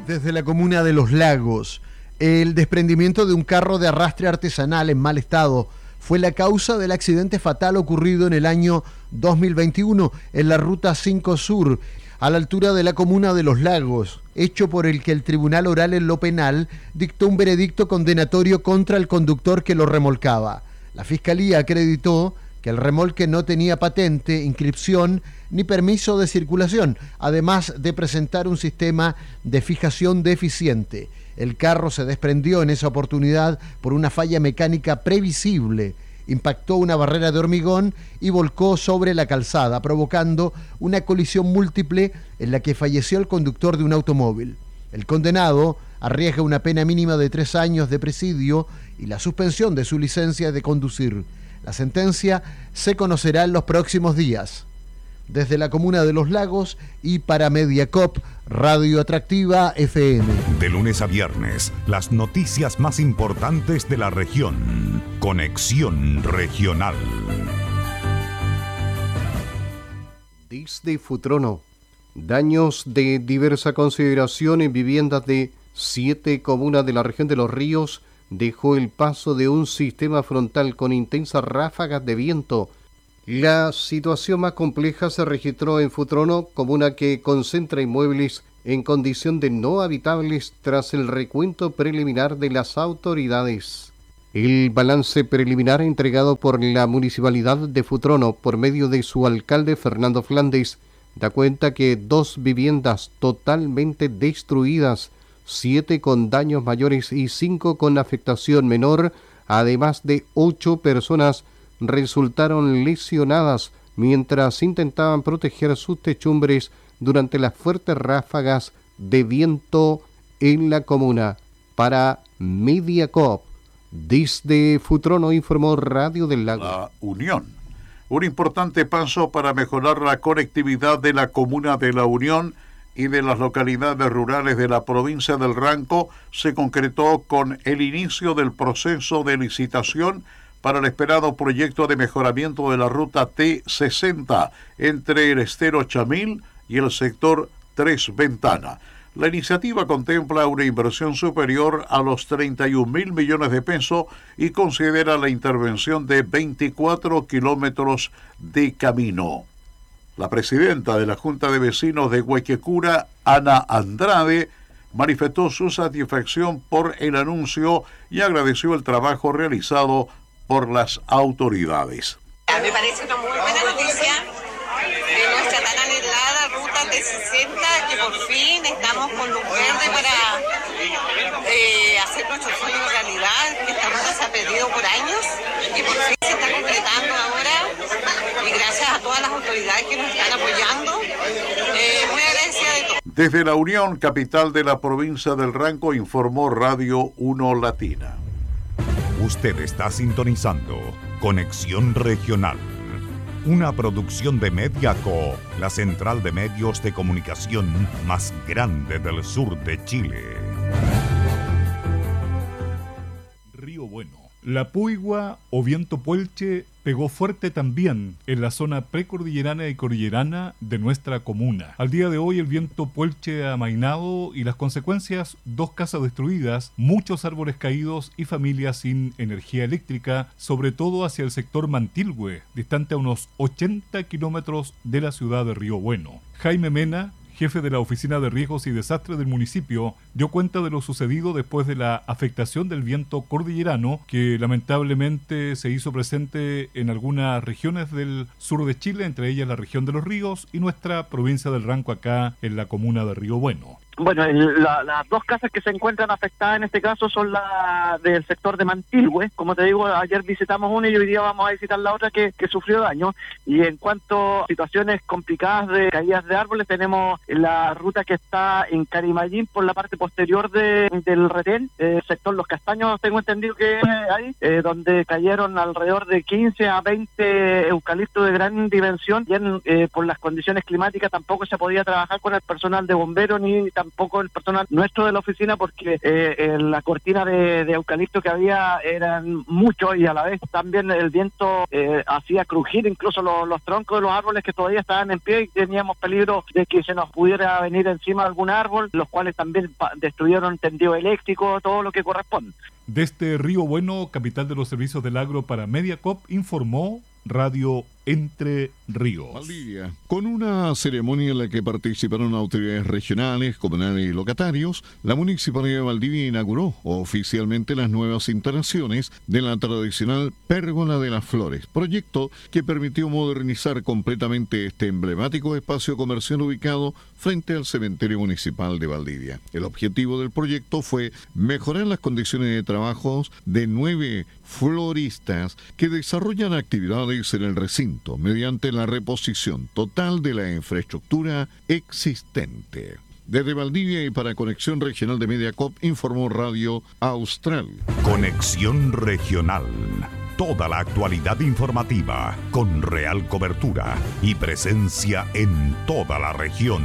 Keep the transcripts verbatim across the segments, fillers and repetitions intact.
Desde la comuna de Los Lagos, el desprendimiento de un carro de arrastre artesanal en mal estado fue la causa del accidente fatal ocurrido en el año dos mil veintiuno en la Ruta cinco Sur, a la altura de la comuna de Los Lagos, hecho por el que el Tribunal Oral en lo Penal dictó un veredicto condenatorio contra el conductor que lo remolcaba. La Fiscalía acreditó que el remolque no tenía patente, inscripción ni permiso de circulación, además de presentar un sistema de fijación deficiente. El carro se desprendió en esa oportunidad por una falla mecánica previsible, impactó una barrera de hormigón y volcó sobre la calzada, provocando una colisión múltiple en la que falleció el conductor de un automóvil. El condenado arriesga una pena mínima de tres años de presidio y la suspensión de su licencia de conducir. La sentencia se conocerá en los próximos días. Desde la comuna de Los Lagos y para Mediacop, Radio Atractiva F M. De lunes a viernes, las noticias más importantes de la región. Conexión Regional. Desde Futrono, daños de diversa consideración en viviendas de siete comunas de la región de Los Ríos dejó el paso de un sistema frontal con intensas ráfagas de viento. La situación más compleja se registró en Futrono, comuna que concentra inmuebles en condición de no habitables tras el recuento preliminar de las autoridades. El balance preliminar entregado por la Municipalidad de Futrono por medio de su alcalde Fernando Flandes da cuenta que dos viviendas totalmente destruidas, siete con daños mayores y cinco con afectación menor, además de ocho personas resultaron lesionadas mientras intentaban proteger sus techumbres durante las fuertes ráfagas de viento en la comuna. Para Mediacop, desde Futrono informó Radio del Lago. La Unión. Un importante paso para mejorar la conectividad de la comuna de La Unión y de las localidades rurales de la provincia del Ranco se concretó con el inicio del proceso de licitación para el esperado proyecto de mejoramiento de la ruta T sesenta entre el Estero Chamil y el sector Tres Ventanas. La iniciativa contempla una inversión superior a los treinta y un mil millones de pesos y considera la intervención de veinticuatro kilómetros de camino. La presidenta de la Junta de Vecinos de Guayquecura, Ana Andrade, manifestó su satisfacción por el anuncio y agradeció el trabajo realizado por las autoridades. Me parece una muy buena noticia de nuestra tan anhelada ruta T sesenta, que por fin estamos con luz verde para eh, hacer nuestro sueño realidad, que esta ruta se ha pedido por años y por fin se está concretando ahora, y gracias a todas las autoridades que nos están apoyando, eh, muy agradecida de todo. Desde La Unión, capital de la provincia del Ranco, informó Radio uno Latina. Usted está sintonizando Conexión Regional, una producción de Mediaco, la central de medios de comunicación más grande del sur de Chile. Río Bueno. La puigua o viento puelche pegó fuerte también en la zona precordillerana y cordillerana de nuestra comuna. Al día de hoy el viento puelche ha amainado y las consecuencias: dos casas destruidas, muchos árboles caídos y familias sin energía eléctrica, sobre todo hacia el sector Mantilhue, distante a unos ochenta kilómetros de la ciudad de Río Bueno. Jaime Mena, jefe de la Oficina de Riesgos y Desastres del municipio, dio cuenta de lo sucedido después de la afectación del viento cordillerano que lamentablemente se hizo presente en algunas regiones del sur de Chile, entre ellas la región de Los Ríos y nuestra provincia del Ranco acá en la comuna de Río Bueno. Bueno, el, la, las dos casas que se encuentran afectadas en este caso son las del sector de Mantilhue. Como te digo, ayer visitamos una y hoy día vamos a visitar la otra que, que sufrió daño. Y en cuanto a situaciones complicadas de caídas de árboles, tenemos la ruta que está en Carimayín por la parte posterior de, del retén, el sector Los Castaños, tengo entendido que es ahí, eh, donde cayeron alrededor de quince a veinte eucaliptos de gran dimensión. Y en, eh, por las condiciones climáticas tampoco se podía trabajar con el personal de bomberos ni tampoco tampoco el personal nuestro de la oficina, porque eh, eh, la cortina de, de eucalipto que había eran muchos y a la vez también el viento eh, hacía crujir incluso los, los troncos de los árboles que todavía estaban en pie y teníamos peligro de que se nos pudiera venir encima algún árbol, los cuales también destruyeron tendido eléctrico, todo lo que corresponde. Desde Río Bueno, capital de los servicios del agro para Mediacop, informó Radio Entre Ríos. Valdivia, con una ceremonia en la que participaron autoridades regionales, comunales y locatarios, la Municipalidad de Valdivia inauguró oficialmente las nuevas instalaciones de la tradicional Pérgola de las Flores, proyecto que permitió modernizar completamente este emblemático espacio comercial ubicado frente al cementerio municipal de Valdivia. El objetivo del proyecto fue mejorar las condiciones de trabajo de nueve floristas que desarrollan actividades en el recinto mediante la reposición total de la infraestructura existente. Desde Valdivia y para Conexión Regional de Mediacop, informó Radio Austral. Conexión Regional. Toda la actualidad informativa con real cobertura y presencia en toda la región.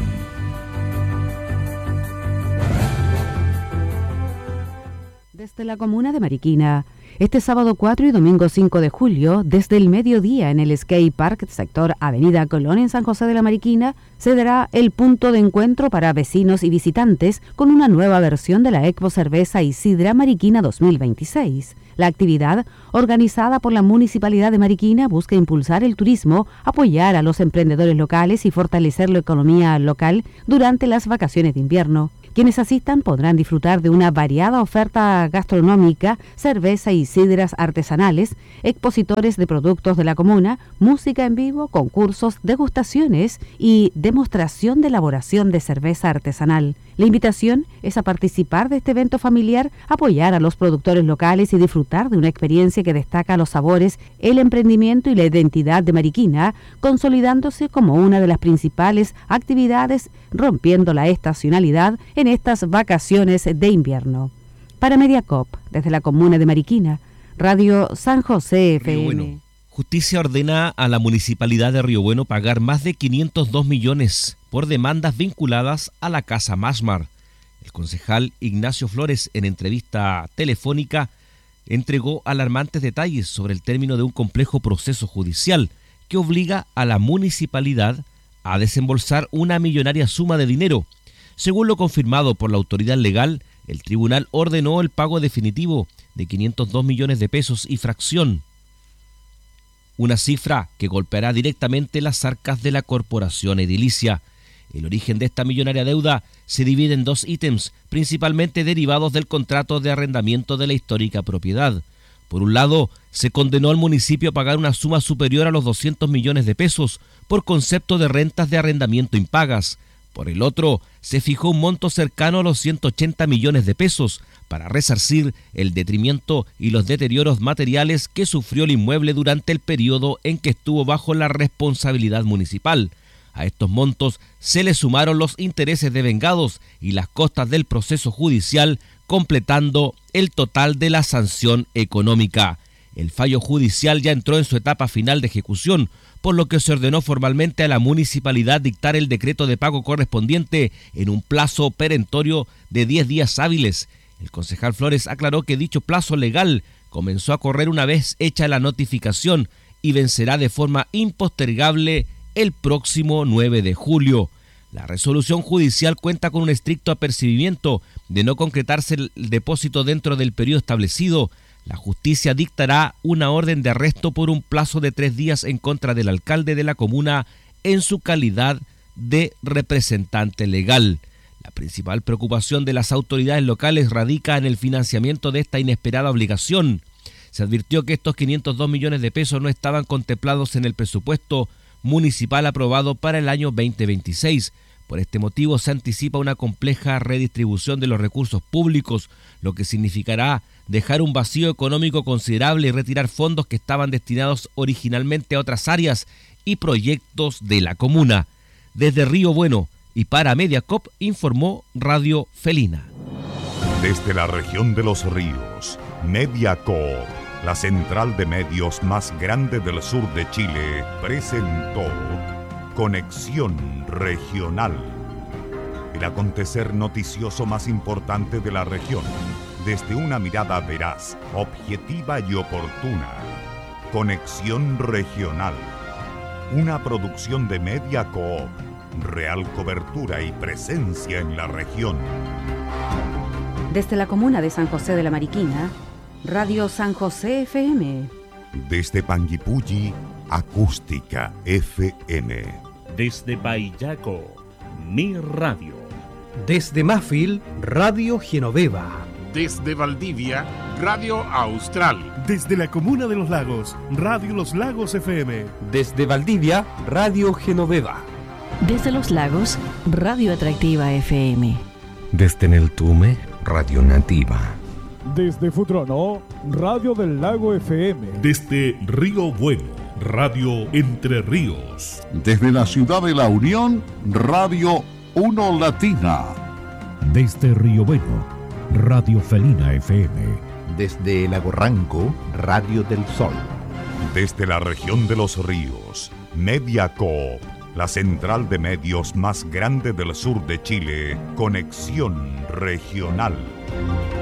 Desde la comuna de Mariquina, este sábado cuatro y domingo cinco de julio, desde el mediodía en el Skate Park, sector Avenida Colón en San José de la Mariquina, se dará el punto de encuentro para vecinos y visitantes con una nueva versión de la Expo Cerveza y Sidra Mariquina dos mil veintiséis. La actividad, organizada por la Municipalidad de Mariquina, busca impulsar el turismo, apoyar a los emprendedores locales y fortalecer la economía local durante las vacaciones de invierno. Quienes asistan podrán disfrutar de una variada oferta gastronómica, cerveza y sidras artesanales, expositores de productos de la comuna, música en vivo, concursos, degustaciones y demostración de elaboración de cerveza artesanal. La invitación es a participar de este evento familiar, apoyar a los productores locales y disfrutar de una experiencia que destaca los sabores, el emprendimiento y la identidad de Mariquina, consolidándose como una de las principales actividades, rompiendo la estacionalidad en estas vacaciones de invierno. Para Mediacop, desde la comuna de Mariquina, Radio San José F M. Río Bueno. Justicia ordena a la Municipalidad de Río Bueno pagar más de quinientos dos millones por demandas vinculadas a la Casa Masmar. El concejal Ignacio Flores, en entrevista telefónica, entregó alarmantes detalles sobre el término de un complejo proceso judicial que obliga a la municipalidad a desembolsar una millonaria suma de dinero. Según lo confirmado por la autoridad legal, el tribunal ordenó el pago definitivo de quinientos dos millones de pesos y fracción, una cifra que golpeará directamente las arcas de la corporación edilicia. El origen de esta millonaria deuda se divide en dos ítems, principalmente derivados del contrato de arrendamiento de la histórica propiedad. Por un lado, se condenó al municipio a pagar una suma superior a los doscientos millones de pesos por concepto de rentas de arrendamiento impagas. Por el otro, se fijó un monto cercano a los ciento ochenta millones de pesos para resarcir el detrimento y los deterioros materiales que sufrió el inmueble durante el periodo en que estuvo bajo la responsabilidad municipal. A estos montos se le sumaron los intereses devengados y las costas del proceso judicial, completando el total de la sanción económica. El fallo judicial ya entró en su etapa final de ejecución, por lo que se ordenó formalmente a la municipalidad dictar el decreto de pago correspondiente en un plazo perentorio de diez días hábiles. El concejal Flores aclaró que dicho plazo legal comenzó a correr una vez hecha la notificación y vencerá de forma impostergable el próximo nueve de julio. La resolución judicial cuenta con un estricto apercibimiento de no concretarse el depósito dentro del periodo establecido. La justicia dictará una orden de arresto por un plazo de tres días en contra del alcalde de la comuna en su calidad de representante legal. La principal preocupación de las autoridades locales radica en el financiamiento de esta inesperada obligación. Se advirtió que estos quinientos dos millones de pesos no estaban contemplados en el presupuesto municipal aprobado para el año veinte veintiséis. Por este motivo se anticipa una compleja redistribución de los recursos públicos, lo que significará dejar un vacío económico considerable y retirar fondos que estaban destinados originalmente a otras áreas y proyectos de la comuna. Desde Río Bueno y para Mediacop, informó Radio Felina. Desde la región de los ríos, Mediacop, la central de medios más grande del sur de Chile, presentó Conexión Regional. el acontecer noticioso más importante de la región, desde una mirada veraz, objetiva y oportuna. Conexión Regional, una producción de Media Coop, real cobertura y presencia en la región. Desde la comuna de San José de la Mariquina, Radio San José F M. Desde Panguipulli, Acústica F M. Desde Payaco, Mi Radio. Desde Mafil, Radio Genoveva. Desde Valdivia, Radio Austral. Desde la comuna de Los Lagos, Radio Los Lagos F M. Desde Valdivia, Radio Genoveva. Desde Los Lagos, Radio Atractiva F M. Desde Neltume, Radio Nativa. Desde Futrono, Radio del Lago F M. Desde Río Bueno, Radio Entre Ríos. Desde la ciudad de La Unión, Radio Uno Latina. Desde Río Bueno, Radio Felina F M. Desde Lago Ranco, Radio del Sol. Desde la región de los ríos, Media Coop, la central de medios más grande del sur de Chile, Conexión Regional.